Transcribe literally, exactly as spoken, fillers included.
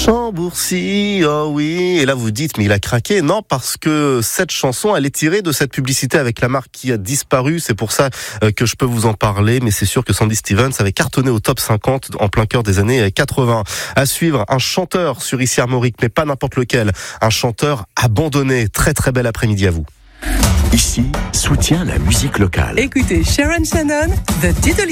Chambourcy, oh oui. Et là, vous dites, mais il a craqué. Non, parce que cette chanson, elle est tirée de cette publicité avec la marque qui a disparu. C'est pour ça que je peux vous en parler. Mais c'est sûr que Sandy Stevens avait cartonné au top cinquante en plein cœur des années quatre-vingts. À suivre, un chanteur sur Ici Armorique, mais pas n'importe lequel. Un chanteur abandonné. Très très bel après-midi à vous. Ici, soutient la musique locale. Écoutez Sharon Shannon, The Diddley.